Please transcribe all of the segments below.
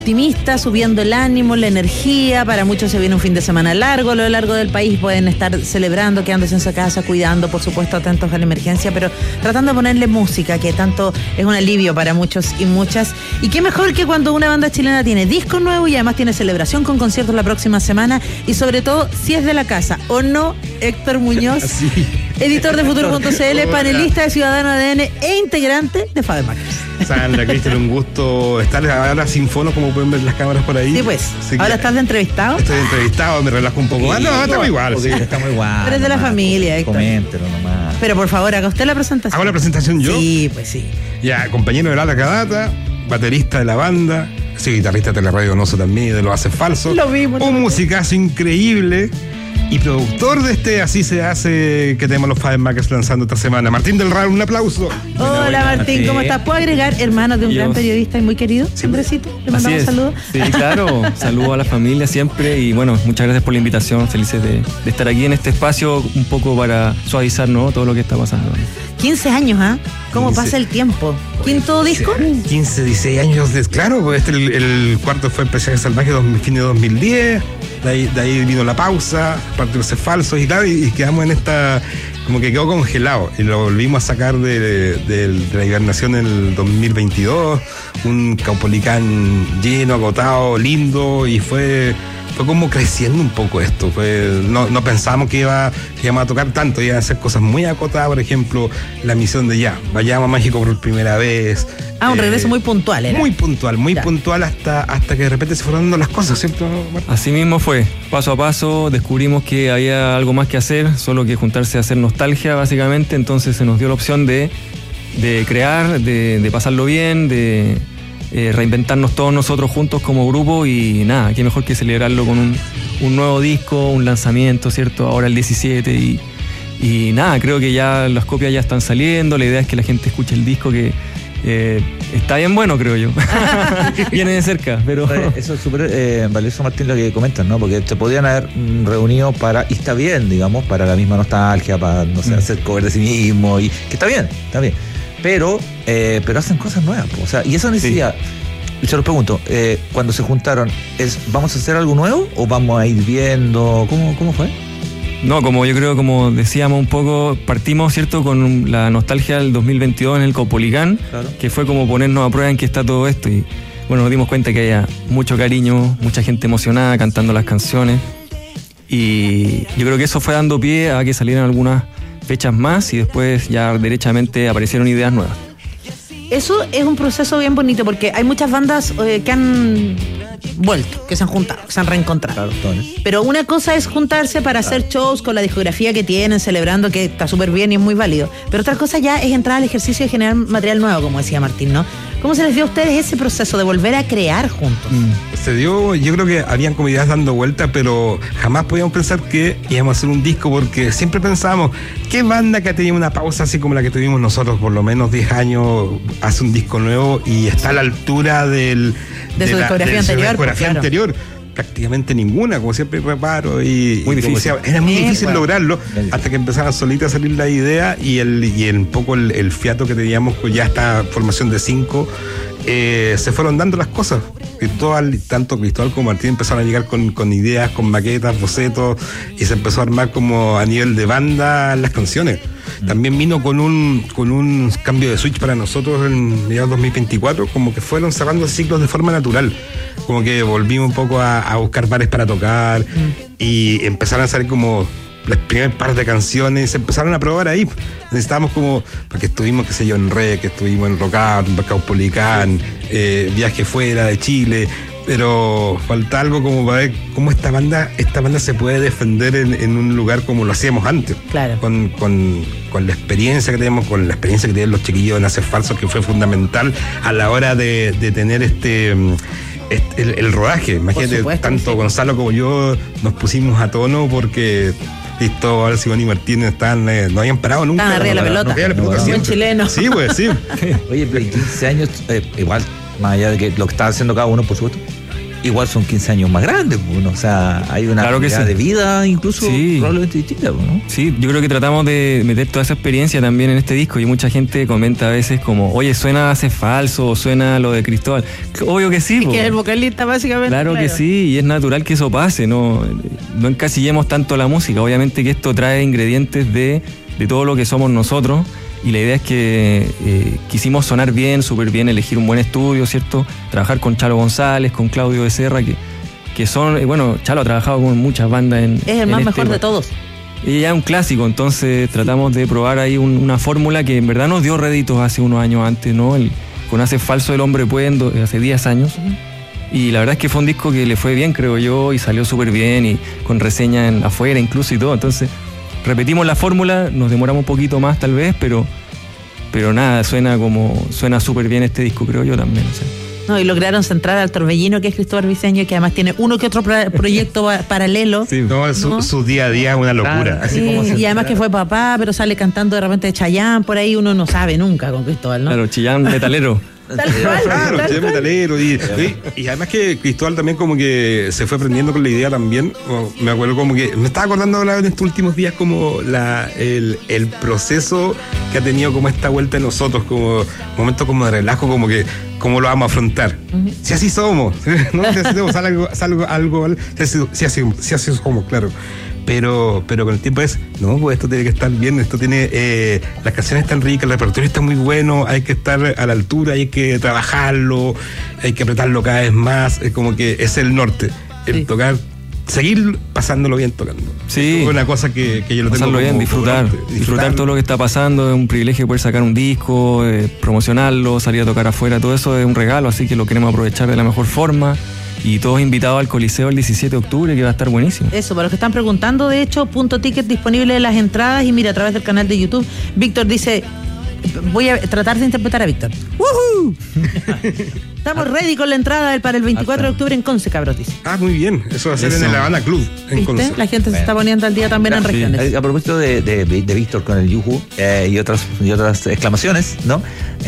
optimista, subiendo el ánimo, la energía. Para muchos se viene un fin de semana largo, a lo largo del país pueden estar celebrando, quedándose en su casa, cuidando, por supuesto, atentos a la emergencia, pero tratando de ponerle música, que tanto es un alivio para muchos y muchas. Y qué mejor que cuando una banda chilena tiene disco nuevo y además tiene celebración con conciertos la próxima semana, y sobre todo si es de la casa, ¿o no? Héctor Muñoz, sí. Editor de Futuro.cl, panelista de Ciudadano ADN e integrante de Faber Makers. Sandra, Cristian, un gusto estar ahora sin fono, como pueden ver las cámaras por ahí. Sí, pues. Así ¿ahora estás de entrevistado? Estoy de entrevistado, me relajo un poco más. No, estamos igual. Sí, estamos igual. Pero es de la familia, Héctor. Coméntelo nomás. Pero por favor, haga usted la presentación. ¿Hago la presentación yo? Sí, pues sí. Ya, compañero de Larga Data, baterista de la banda, sí, guitarrista de Teleradio Donoso también, de Los Haces Falsos. Lo mismo. Un musicazo increíble. Y productor de este Así se hace, que tenemos los Faber Makers lanzando esta semana. Martín del Real, un aplauso. Hola Martín, ¿cómo estás? ¿Puedo agregar hermano de un gran periodista y muy querido? Siembrecito, le mandamos un saludo. Sí, claro, saludo a la familia siempre y bueno, muchas gracias por la invitación, felices de estar aquí en este espacio un poco para suavizar, ¿no?, todo lo que está pasando. 15 años, ¿ah? ¿eh? ¿Cómo 15. Pasa el tiempo? ¿Quinto disco? 15, 16 años, claro, pues el cuarto fue Paisaje Salvaje, fin de 2010, de ahí vino la pausa, parte de Los Haces Falsos y claro, y quedamos en esta, como que quedó congelado, y lo volvimos a sacar de la hibernación en el 2022, un Caupolicán lleno, agotado, lindo, y fue como creciendo un poco esto. No pensábamos que íbamos a tocar tanto, iban a hacer cosas muy acotadas, por ejemplo, la misión de vayamos a México por primera vez. Un regreso muy puntual, ¿era? Muy puntual hasta que de repente se fueron dando las cosas, ¿cierto, Marta? Así mismo fue, paso a paso, descubrimos que había algo más que hacer, solo que juntarse a hacer nostalgia, básicamente, entonces se nos dio la opción de crear, de pasarlo bien, de reinventarnos todos nosotros juntos como grupo y nada, qué mejor que celebrarlo con un nuevo disco, un lanzamiento, ¿cierto? Ahora el 17 y nada, creo que ya las copias ya están saliendo, la idea es que la gente escuche el disco que está bien bueno, creo yo. Viene de cerca, pero... Eso es súper valioso, Martín, lo que comentas, ¿no? Porque se podían haber reunido y está bien, digamos, para la misma nostalgia, para, no sé, hacer cover de sí mismo, y que está bien. Pero hacen cosas nuevas, o sea, y esa necesidad, sí. Yo les pregunto, cuando se juntaron, ¿vamos a hacer algo nuevo o vamos a ir viendo? ¿Cómo fue? No, como yo creo, como decíamos un poco, partimos, ¿cierto?, con la nostalgia del 2022 en el Caupolicán, claro. Que fue como ponernos a prueba en qué está todo esto y bueno, nos dimos cuenta que había mucho cariño, mucha gente emocionada cantando las canciones y yo creo que eso fue dando pie a que salieran algunas fechas más y después ya derechamente aparecieron ideas nuevas. Eso es un proceso bien bonito porque hay muchas bandas que han vuelto, que se han juntado, que se han reencontrado. Claro, pero una cosa es juntarse para hacer shows con la discografía que tienen, celebrando, que está súper bien y es muy válido. Pero otra cosa ya es entrar al ejercicio de generar material nuevo, como decía Martín, ¿no? ¿Cómo se les dio a ustedes ese proceso de volver a crear juntos? Se dio, yo creo que habían como ideas dando vuelta, pero jamás podíamos pensar que íbamos a hacer un disco, porque siempre pensábamos, ¿qué banda que ha tenido una pausa así como la que tuvimos nosotros, por lo menos 10 años, hace un disco nuevo y está a la altura de su discografía anterior? Prácticamente ninguna, como siempre reparo, y muy difícil. Decía, era muy difícil lograrlo hasta que empezaban solita a salir la idea y un poco el fiato que teníamos, pues ya esta formación de 5, se fueron dando las cosas. Tanto Cristóbal como Martín empezaron a llegar con ideas, con maquetas, bocetos, y se empezó a armar como a nivel de banda las canciones. También vino con un cambio de switch para nosotros en mediados 2024, como que fueron cerrando ciclos de forma natural, como que volvimos un poco a buscar bares para tocar y empezaron a salir como las primeras par de canciones, se empezaron a probar ahí. Necesitábamos porque estuvimos, qué sé yo, en REC, estuvimos en Rock Out, en Caupolicán, viaje fuera de Chile, pero falta algo como para ver cómo esta banda se puede defender en un lugar como lo hacíamos antes. Claro. Con la experiencia que tenemos, con la experiencia que tienen los chiquillos en Haces Falsos, que fue fundamental a la hora de tener el rodaje. Imagínate, supuesto, tanto sí. Gonzalo como yo nos pusimos a tono porque Cristóbal, Simón y Martín no habían parado nunca. Estaban arriba de la pelota. Buen chileno. Sí, pues sí. Oye, pero 15 años, igual, más allá de que lo que está haciendo cada uno, por supuesto, igual son 15 años más grandes, ¿no? O sea, hay una calidad de vida incluso probablemente distinta, ¿no? Sí, yo creo que tratamos de meter toda esa experiencia también en este disco y mucha gente comenta a veces como, oye, suena Hace Falso o suena lo de Cristóbal. Obvio que sí. Es que el vocalista básicamente. Claro que sí, y es natural que eso pase, no encasillemos tanto la música. Obviamente que esto trae ingredientes de todo lo que somos nosotros. Y la idea es que quisimos sonar bien, súper bien, elegir un buen estudio, ¿cierto? Trabajar con Chalo González, con Claudio Becerra, que son, bueno, Chalo ha trabajado con muchas bandas Es el más mejor de todos. Y ya es un clásico, entonces tratamos de probar ahí una fórmula que en verdad nos dio réditos hace unos años antes, ¿no? Con Hace Falso el Hombre Puede, hace 10 años. Y la verdad es que fue un disco que le fue bien, creo yo, y salió súper bien, y con reseña afuera incluso y todo, entonces... Repetimos la fórmula, nos demoramos un poquito más tal vez, pero nada, suena súper bien este disco, creo yo también. O sea. No, y lograron centrar al torbellino que es Cristóbal Briceño, que además tiene uno que otro proyecto paralelo. Sí. Su día a día es una locura. Así como y además que fue papá, pero sale cantando de repente Chayanne, por ahí uno no sabe nunca con Cristóbal, ¿no? Claro, Chayanne metalero. Claro, Chayanne metalero. Y además que Cristóbal también como que se fue aprendiendo con la idea también. Me acuerdo como que me estaba acordando ahora en estos últimos días como el proceso que ha tenido como esta vuelta de nosotros, como momentos como de relajo, como que cómo lo vamos a afrontar. Si así somos, ¿no? Si así somos, si así somos, claro. Pero con el tiempo pues esto tiene que estar bien, esto tiene, las canciones están ricas, el repertorio está muy bueno, hay que estar a la altura, hay que trabajarlo, hay que apretarlo cada vez más, es como que es el norte, el tocar, seguir pasándolo bien tocando. Sí. Es una cosa que yo lo tengo pasarlo bien, disfrutar todo lo que está pasando, es un privilegio poder sacar un disco, promocionarlo, salir a tocar afuera, todo eso es un regalo, así que lo queremos aprovechar de la mejor forma. Y todos invitados al Coliseo el 17 de octubre, que va a estar buenísimo. Eso, para los que están preguntando, de hecho, .ticket disponible de las entradas. Y mira, a través del canal de YouTube, Víctor dice, voy a tratar de interpretar a Víctor. ¡Woohoo! Estamos ready con la entrada para el 24 de octubre en Conce, cabros, dice. Muy bien, eso va a ser en el Habana Club, en Conce. La gente se está poniendo al día también en regiones. A propósito de Víctor con el Yuhu y otras exclamaciones, ¿no?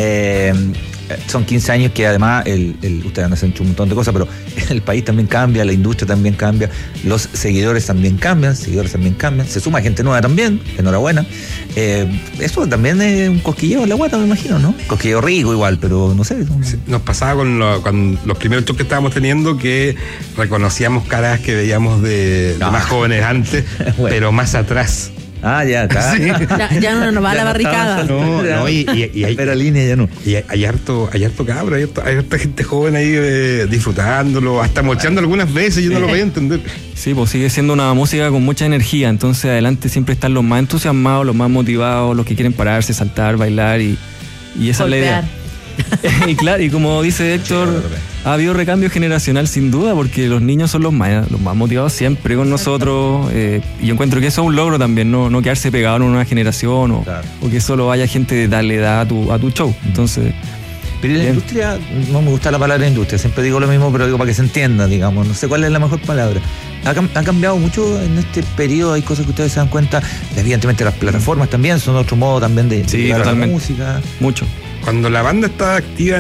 Son 15 años que además ustedes han hecho un montón de cosas, pero el país también cambia, la industria también cambia, los seguidores también cambian, se suma gente nueva también, enhorabuena. Eso también es un cosquilleo en la guata, me imagino, ¿no? Cosquilleo rico igual, pero no sé. Sí, nos pasaba con los primeros shows que estábamos teniendo, que reconocíamos caras que veíamos de más jóvenes antes, bueno, pero más atrás. Ya, claro. Sí. Ya no nos va a la barricada. No, y hay, pero línea ya no. Y hay harto cabro, hay harta gente joven ahí disfrutándolo, hasta mochando algunas veces, yo no lo voy a entender. Sí, pues sigue siendo una música con mucha energía, entonces adelante siempre están los más entusiasmados, los más motivados, los que quieren pararse, saltar, bailar y esa es la idea. Y claro, y como dice Héctor, ha habido recambio generacional sin duda, porque los niños son los más motivados siempre con nosotros, y yo encuentro que eso es un logro también, no quedarse pegado en una generación o que solo haya gente de darle edad a tu show. Entonces, pero la industria, no me gusta la palabra industria, siempre digo lo mismo, pero digo para que se entienda, digamos, no sé cuál es la mejor palabra. Ha cambiado mucho en este periodo, hay cosas que ustedes se dan cuenta, evidentemente las plataformas también son otro modo también de la música. Mucho. Cuando la banda estaba activa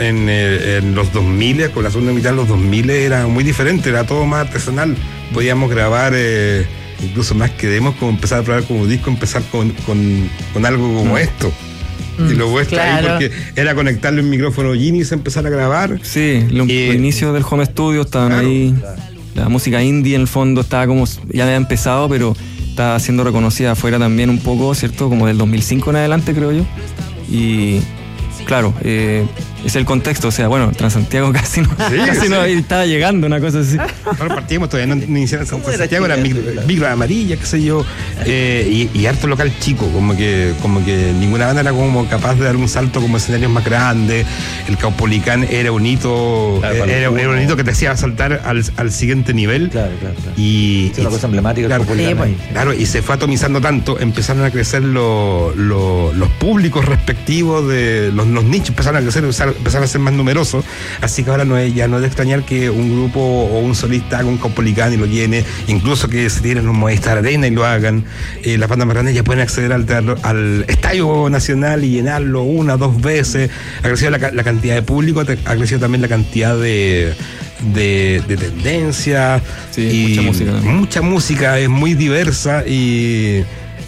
en los 2000, con la segunda mitad de los 2000, era muy diferente, era todo más artesanal. Podíamos grabar incluso más que demos, como empezar a probar como disco, empezar con algo como esto. Y lo vuestra ahí, porque era conectarle un micrófono Gini y empezar a grabar. Sí, los inicios del home studio estaban ahí. La música indie en el fondo estaba como, ya había empezado, pero estaba siendo reconocida afuera también un poco, ¿cierto? Como del 2005 en adelante, creo yo. Y claro, es el contexto, o sea, bueno, Transantiago casi no estaba llegando, una cosa así. Nosotros partimos todavía, no iniciaron Transantiago, era micro amarilla, qué sé yo, y harto local chico, como que ninguna banda era como capaz de dar un salto como escenarios más grandes. El Caupolicán era un hito, era un hito que te hacía saltar al siguiente nivel. Claro. Y es una cosa emblemática. Claro, y se fue atomizando tanto, empezaron a crecer los públicos respectivos de los nichos, empezaron a crecer, empezaron a ser más numerosos, así que ahora ya no es de extrañar que un grupo o un solista haga un Caupolicán y lo llene, incluso que se tiren un Movistar Arena y lo hagan. Las bandas más grandes ya pueden acceder al Estadio Nacional y llenarlo 1 o 2 veces. Ha crecido la cantidad de público, ha crecido también la cantidad de de tendencia. Sí, y mucha música. Es muy diversa y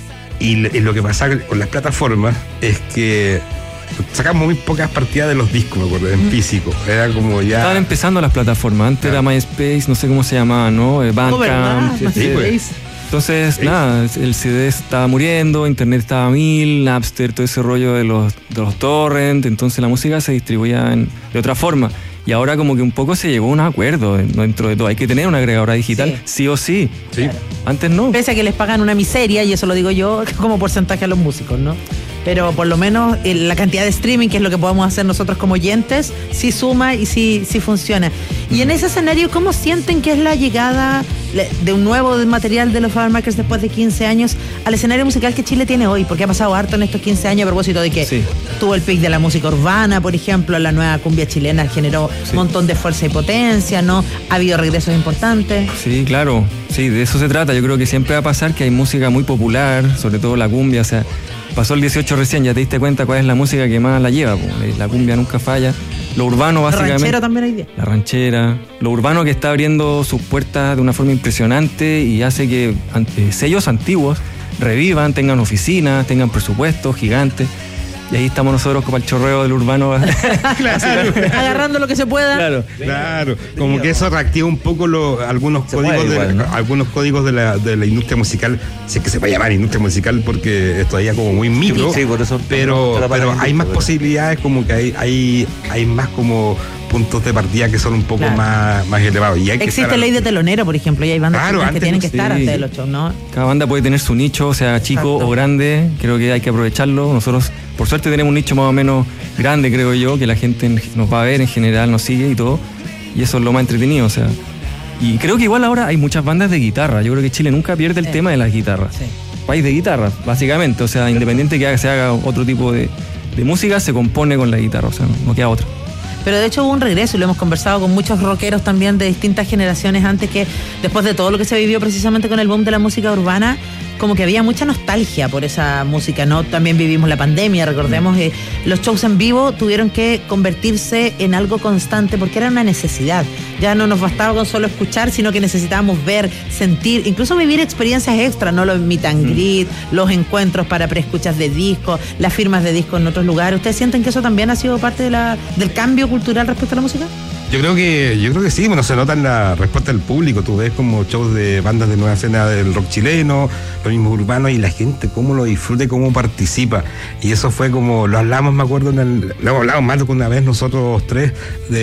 lo que pasa con las plataformas es que sacamos muy pocas partidas de los discos, me acuerdo, en físico. Era como ya... Estaban empezando las plataformas. Antes era MySpace, no sé cómo se llamaba, ¿no? Bandcamp. Entonces, nada, el CD estaba muriendo, Internet estaba a 1000, Napster, todo ese rollo de los torrents. Entonces la música se distribuía de otra forma. Y ahora como que un poco se llegó a un acuerdo dentro de todo. Hay que tener una agregadora digital, sí o sí. Antes no. Pese a que les pagan una miseria, y eso lo digo yo como porcentaje a los músicos, ¿no? Pero por lo menos la cantidad de streaming, que es lo que podemos hacer nosotros como oyentes, sí suma y sí funciona. Y en ese escenario, ¿cómo sienten que es la llegada de un nuevo material de los Firemakers después de 15 años al escenario musical que Chile tiene hoy? Porque ha pasado harto en estos 15 años, a propósito de que tuvo el pic de la música urbana, por ejemplo, la nueva cumbia chilena generó un montón de fuerza y potencia, ¿no? Ha habido regresos importantes. Sí, claro, sí, de eso se trata. Yo creo que siempre va a pasar que hay música muy popular, sobre todo la cumbia, o sea, pasó el 18 recién, ya te diste cuenta cuál es la música que más la lleva, la cumbia nunca falla. Lo urbano, básicamente. La ranchera también hay día. La ranchera. Lo urbano que está abriendo sus puertas de una forma impresionante y hace que sellos antiguos revivan, tengan oficinas, tengan presupuestos gigantes. Y ahí estamos nosotros como el chorreo del urbano. Claro. Agarrando lo que se pueda. Claro. Como que eso reactiva un poco algunos códigos de la industria musical, si es que se va a llamar industria musical, porque es todavía como muy micro. Sí, por eso. Pero hay más posibilidades, como que hay más como puntos de partida que son un poco más elevados. Y existe ley de telonero, por ejemplo, y hay bandas que tienen que estar antes de los shows, ¿no? Cada banda puede tener su nicho, sea chico o grande. Creo que hay que aprovecharlo. Nosotros, por suerte, tenemos un nicho más o menos grande, creo yo, que la gente nos va a ver en general, nos sigue y todo. Y eso es lo más entretenido, o sea. Y creo que igual ahora hay muchas bandas de guitarra. Yo creo que Chile nunca pierde el tema de las guitarras. País de guitarra, básicamente. O sea, independiente que se haga otro tipo de música, se compone con la guitarra, o sea, no queda otra. Pero de hecho hubo un regreso y lo hemos conversado con muchos rockeros también de distintas generaciones antes, que después de todo lo que se vivió precisamente con el boom de la música urbana, como que había mucha nostalgia por esa música, ¿no? También vivimos la pandemia, recordemos que los shows en vivo tuvieron que convertirse en algo constante porque era una necesidad. Ya no nos bastaba con solo escuchar, sino que necesitábamos ver, sentir, incluso vivir experiencias extras, ¿no? Los meet and greet, los encuentros para preescuchas de discos, las firmas de discos en otros lugares. ¿Ustedes sienten que eso también ha sido parte del cambio cultural respecto a la música? Yo creo que sí, bueno, se nota en la respuesta del público. Tú ves como shows de bandas de nueva escena del rock chileno, lo mismo urbano, y la gente cómo lo disfruta y cómo participa. Y eso fue como, lo hablamos, me acuerdo, lo hablamos más de una vez nosotros tres,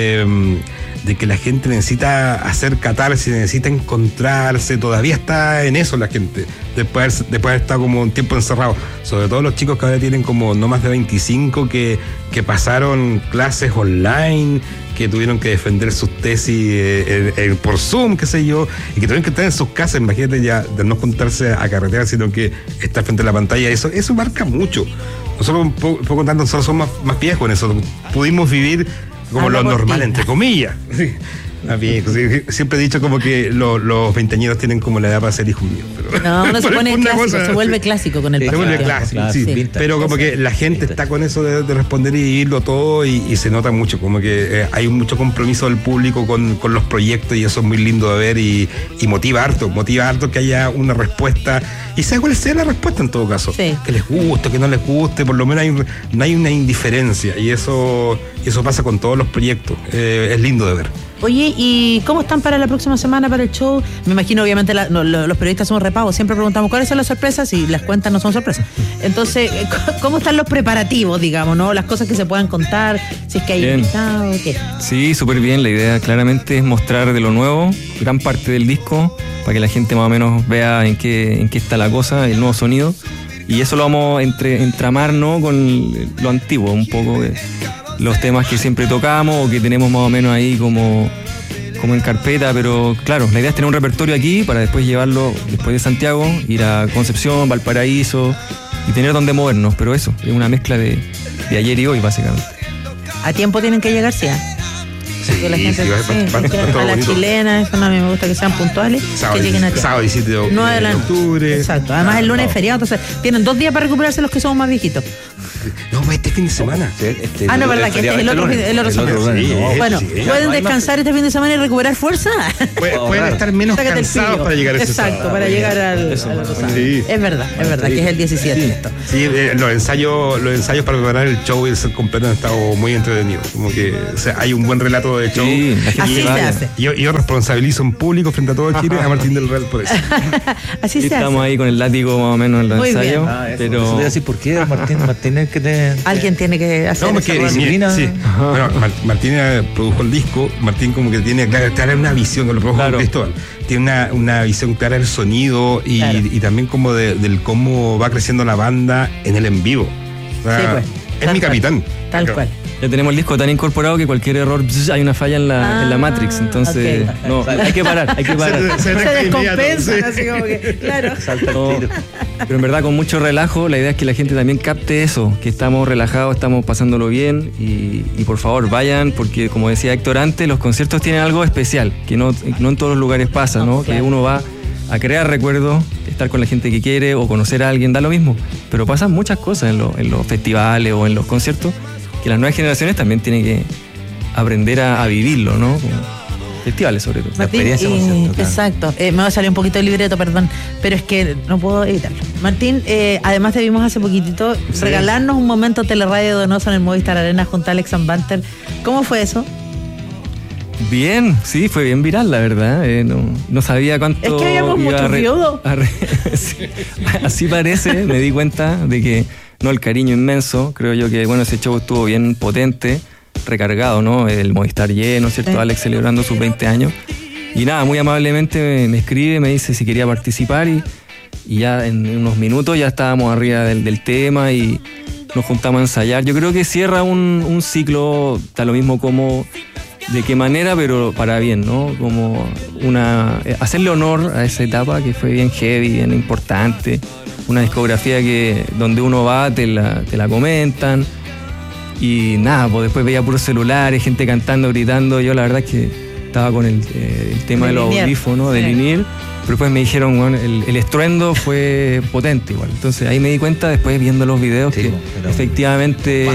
de que la gente necesita hacer catarsis, necesita encontrarse. Todavía está en eso la gente, después de haber estado como un tiempo encerrado. Sobre todo los chicos que ahora tienen como no más de 25, que pasaron clases online, que tuvieron que defender sus tesis por Zoom, qué sé yo, y que tuvieron que estar en sus casas. Imagínate, ya de no juntarse a carretera, sino que estar frente a la pantalla. Eso marca mucho. Nosotros, un poco tanto, nosotros somos más viejos en eso. Pudimos vivir como lo normal, entre comillas. Siempre he dicho como que los veinteañeros tienen como la edad para ser hijos míos. No, uno se pone clásico, se vuelve clásico con el paso. Se vuelve clásico, sí. Pero como que la gente está con eso de responder y vivirlo todo, y se nota mucho, como que hay mucho compromiso del público con los proyectos, y eso es muy lindo de ver, y motiva harto que haya una respuesta, y sea cual sea la respuesta en todo caso. Que les guste, que no les guste, por lo menos no hay una indiferencia, y eso pasa con todos los proyectos. Es lindo de ver. Oye, ¿y cómo están para la próxima semana, para el show? Me imagino, obviamente, los periodistas somos repagos, siempre preguntamos cuáles son las sorpresas, y las cuentas no son sorpresas. Entonces, ¿cómo están los preparativos, digamos, no? Las cosas que se puedan contar, si es que hay invitados, ¿qué? Sí, súper bien. La idea claramente es mostrar de lo nuevo, gran parte del disco, para que la gente más o menos vea en qué está la cosa, el nuevo sonido. Y eso lo vamos a entramar, ¿no?, con lo antiguo, un poco de los temas que siempre tocamos o que tenemos más o menos ahí como en carpeta. Pero claro, la idea es tener un repertorio aquí para después llevarlo, después de Santiago, ir a Concepción, Valparaíso, y tener donde movernos. Pero eso, es una mezcla de ayer y hoy, básicamente. ¿A tiempo tienen que llegar, sí? que la gente a la chilena, eso no, a mí me gusta que sean puntuales, que lleguen a tiempo. Sábado 17 de octubre. Exacto, además el lunes es feriado, entonces tienen 2 días para recuperarse los que somos más viejitos. No, este fin de semana. No, verdad, que este es el otro semana. Bueno, ¿pueden descansar este fin de semana y recuperar fuerza? Pueden estar menos cansados para llegar a ese sábado. Exacto, para llegar al otro sábado. Es verdad, que es el 17 esto. Sí, los ensayos para preparar el show y el set completo han estado muy entretenidos. Como que hay un buen relato de show. Sí, así se hace. Yo responsabilizo en público frente a todo Chile a Martín del Real por eso. Así se hace. Estamos ahí con el látigo más o menos en los ensayos. Pero voy a decir, ¿por qué Martín es que alguien tiene que hacer esa disciplina? Sí. Bueno, Martín produjo el disco. Martín como que tiene clara una visión, que lo produjo Cristóbal. Tiene una visión clara del sonido y también como del cómo va creciendo la banda en el en vivo. O sea, es mi capitán. Tal cual. Ya tenemos el disco tan incorporado que cualquier error, hay una falla en la Matrix, entonces no, hay que parar. Se descompensan, así como que, claro. Pero en verdad con mucho relajo, la idea es que la gente también capte eso, que estamos relajados, estamos pasándolo bien y por favor vayan, porque como decía Héctor antes, los conciertos tienen algo especial, que no en todos los lugares pasa, ¿no? Claro. Que uno va a crear recuerdos, estar con la gente que quiere o conocer a alguien, da lo mismo, pero pasan muchas cosas en los festivales o en los conciertos, que las nuevas generaciones también tienen que aprender a vivirlo, ¿no? Como festivales sobre todo. Martín, exacto. Me va a salir un poquito el libreto, perdón, pero es que no puedo evitarlo. Martín, además te vimos hace poquitito regalarnos un momento teleradio Donoso en el Movistar Arena junto a Alex Banter. ¿Cómo fue eso? Bien, sí, fue bien viral, la verdad. No sabía cuánto. Es que habíamos mucho viudo. Sí, así parece, me di cuenta de que el cariño inmenso. Creo yo que ese show estuvo bien potente, recargado, ¿no? El Movistar lleno, ¿cierto? Sí. Alex celebrando sus 20 años. Y nada, muy amablemente me escribe, me dice si quería participar y ya en unos minutos ya estábamos arriba del tema y nos juntamos a ensayar. Yo creo que cierra un ciclo, está lo mismo como de qué manera, pero para bien, ¿no? Como hacerle honor a esa etapa que fue bien heavy, bien importante. Una discografía donde uno va, te la comentan. Y nada, pues después veía puros celulares, gente cantando, gritando. Yo la verdad es que estaba con el tema de los audífonos, del vinil. Pero después me dijeron, el estruendo fue potente igual. Entonces ahí me di cuenta, después viendo los videos, que efectivamente...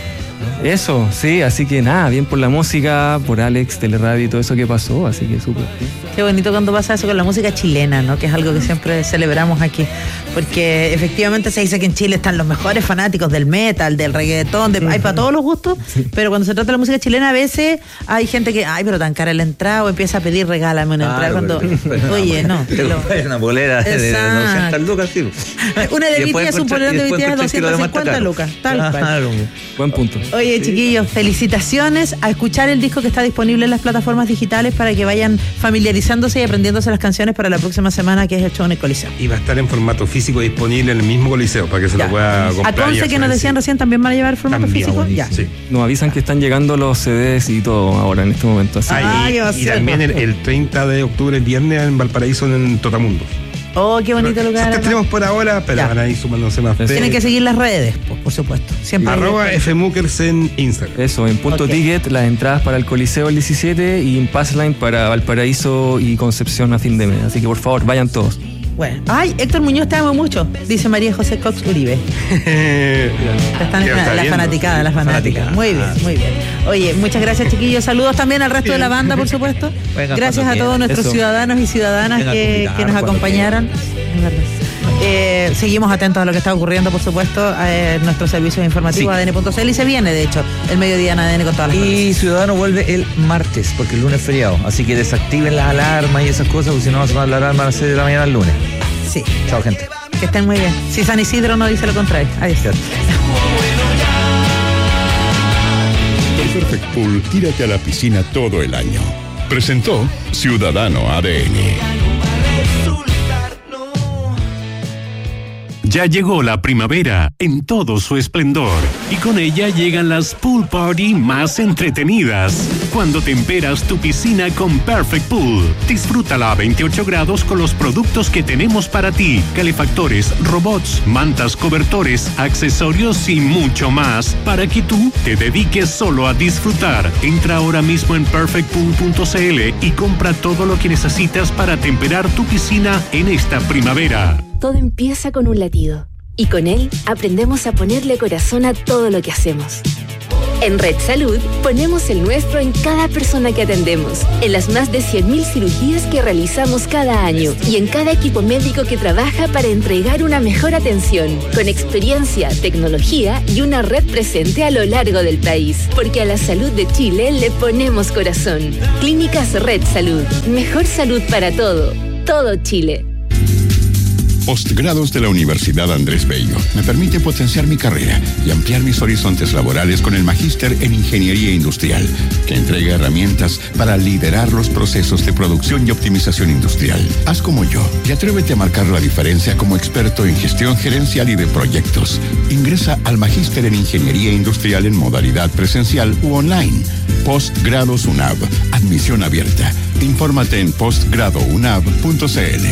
Eso, sí, así que nada, bien por la música, por Alex, Teleradio y todo eso que pasó, así que súper. Qué bonito cuando pasa eso con la música chilena, ¿no? Que es algo que siempre celebramos aquí, porque efectivamente se dice que en Chile están los mejores fanáticos del metal, del reggaetón, hay para todos los gustos, pero cuando se trata de la música chilena a veces hay gente que, pero tan cara la entrada, o empieza a pedir regálame una entrada, oye, no. Una bolera de 200 lucas, sí. Una de BTS, un polerón de BTS 250 lucas, tal cual. Buen punto. Oye, chiquillos, felicitaciones, a escuchar el disco que está disponible en las plataformas digitales para que vayan familiarizándose y aprendiéndose las canciones para la próxima semana, que es el show en el Coliseo. Y va a estar en formato físico disponible en el mismo Coliseo para que se lo pueda comprar. A Conce, que nos decían recién, también van a llevar formato físico. Ya. Sí. Nos avisan que están llegando los CDs y todo ahora en este momento. Así. Y también el 30 de octubre, viernes, en Valparaíso, en Totamundo. Oh, qué bonito lugar. Te tenemos por ahora, pero van a ir sumándose más. Tienen que seguir las redes, por supuesto. Siempre @fmukers en Instagram. Eso, en punto ticket, las entradas para el Coliseo el 17 y en Passline para Valparaíso y Concepción a fin de mes. Así que por favor, vayan todos. Bueno. Héctor Muñoz te amo mucho, dice María José Cox Uribe. La fanaticada. Muy bien. Oye, muchas gracias, chiquillos. Saludos también al resto de la banda, por supuesto. Gracias a todos nuestros ciudadanos y ciudadanas que nos acompañaron. Seguimos atentos a lo que está ocurriendo, por supuesto, en nuestros servicios informativos, ADN.cl, y se viene, de hecho, el mediodía en ADN con todas las cosas. Y Ciudadano vuelve el martes, porque el lunes es feriado, así que desactiven las alarmas y esas cosas, porque si no va a sonar la alarma a las 6 de la mañana el lunes. Sí. Chao, gente. Que estén muy bien. Si San Isidro no dice lo contrario. Adiós. Perfect Pool, tírate a la piscina todo el año. Presentó Ciudadano ADN. Ya llegó la primavera en todo su esplendor y con ella llegan las pool party más entretenidas. Cuando temperas tu piscina con Perfect Pool, disfrútala a 28 grados con los productos que tenemos para ti: calefactores, robots, mantas, cobertores, accesorios y mucho más, para que tú te dediques solo a disfrutar. Entra ahora mismo en perfectpool.cl y compra todo lo que necesitas para temperar tu piscina en esta primavera. Todo empieza con un latido y con él aprendemos a ponerle corazón a todo lo que hacemos. En Red Salud ponemos el nuestro en cada persona que atendemos, en las más de 100.000 cirugías que realizamos cada año y en cada equipo médico que trabaja para entregar una mejor atención, con experiencia, tecnología y una red presente a lo largo del país. Porque a la salud de Chile le ponemos corazón. Clínicas Red Salud. Mejor salud para todo Chile. Postgrados de la Universidad Andrés Bello me permite potenciar mi carrera y ampliar mis horizontes laborales con el Magíster en Ingeniería Industrial, que entrega herramientas para liderar los procesos de producción y optimización industrial. Haz como yo y atrévete a marcar la diferencia como experto en gestión gerencial y de proyectos. Ingresa al Magíster en Ingeniería Industrial en modalidad presencial u online. Postgrados UNAV. Admisión abierta. Infórmate en postgradounab.cl.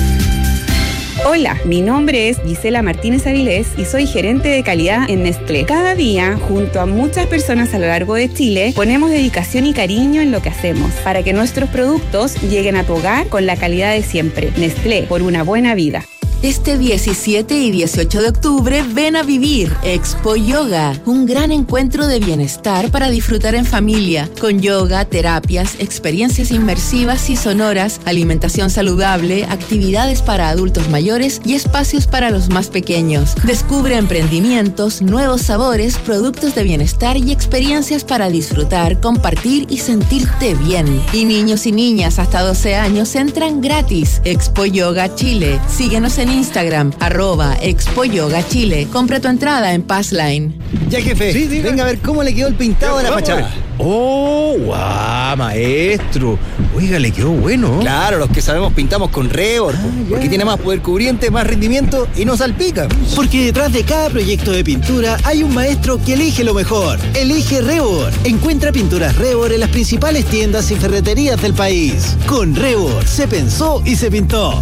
Hola, mi nombre es Gisela Martínez Avilés y soy gerente de calidad en Nestlé. Cada día, junto a muchas personas a lo largo de Chile, ponemos dedicación y cariño en lo que hacemos para que nuestros productos lleguen a tu hogar con la calidad de siempre. Nestlé, por una buena vida. Este 17 y 18 de octubre ven a vivir Expo Yoga, un gran encuentro de bienestar para disfrutar en familia, con yoga, terapias, experiencias inmersivas y sonoras, alimentación saludable, actividades para adultos mayores y espacios para los más pequeños. Descubre emprendimientos, nuevos sabores, productos de bienestar y experiencias para disfrutar, compartir y sentirte bien. Y niños y niñas hasta 12 años entran gratis. Expo Yoga Chile. Síguenos en Instagram, @Expo Yoga Chile. Compra tu entrada en Passline. Ya, jefe, ¿sí? Venga a ver cómo le quedó el pintado a la fachada. ¡Oh, guau, maestro! Oiga, le quedó bueno. Claro, los que sabemos pintamos con Rebord, porque tiene más poder cubriente, más rendimiento y no salpica. Porque detrás de cada proyecto de pintura hay un maestro que elige lo mejor. Elige Rebord. Encuentra pinturas Rebord en las principales tiendas y ferreterías del país. Con Rebord se pensó y se pintó.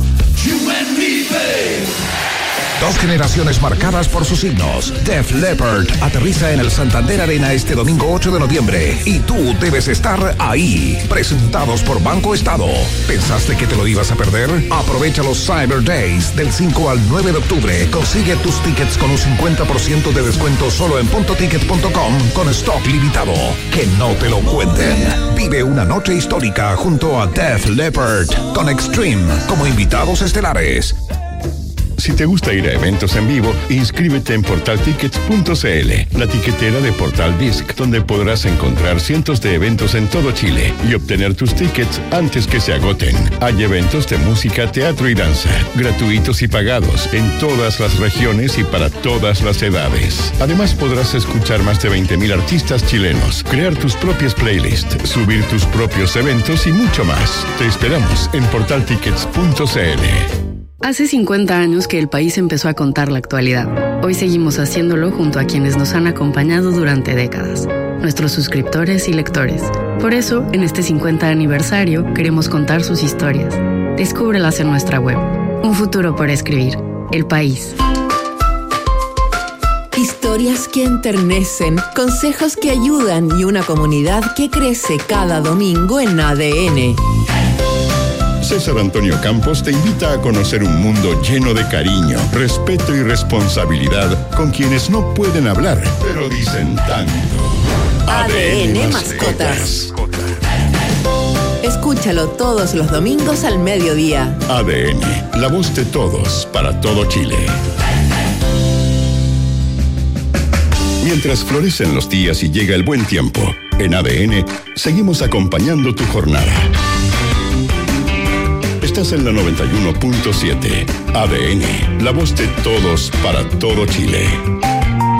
Dos generaciones marcadas por sus signos. Def Leppard aterriza en el Santander Arena este domingo 8 de noviembre y tú debes estar ahí. Presentados por Banco Estado. ¿Pensaste que te lo ibas a perder? Aprovecha los Cyber Days del 5 al 9 de octubre. Consigue tus tickets con un 50% de descuento solo en puntoticket.com con stock limitado. Que no te lo cuenten. Vive una noche histórica junto a Def Leppard con Extreme como invitados estelares. Si te gusta ir a eventos en vivo, inscríbete en portaltickets.cl, la tiquetera de Portal Disc, donde podrás encontrar cientos de eventos en todo Chile y obtener tus tickets antes que se agoten. Hay eventos de música, teatro y danza, gratuitos y pagados, en todas las regiones y para todas las edades. Además, podrás escuchar más de 20.000 artistas chilenos, crear tus propias playlists, subir tus propios eventos y mucho más. Te esperamos en portaltickets.cl. Hace 50 años que el país empezó a contar la actualidad. Hoy seguimos haciéndolo junto a quienes nos han acompañado durante décadas, nuestros suscriptores y lectores. Por eso, en este 50 aniversario, queremos contar sus historias. Descúbrelas en nuestra web. Un futuro por escribir. El País. Historias que enternecen, consejos que ayudan y una comunidad que crece cada domingo en ADN. César Antonio Campos te invita a conocer un mundo lleno de cariño, respeto y responsabilidad con quienes no pueden hablar, pero dicen tanto. ADN Mascotas. Escúchalo todos los domingos al mediodía. ADN, la voz de todos para todo Chile. Mientras florecen los días y llega el buen tiempo, en ADN seguimos acompañando tu jornada. Estás en la 91.7. ADN, la voz de todos para todo Chile.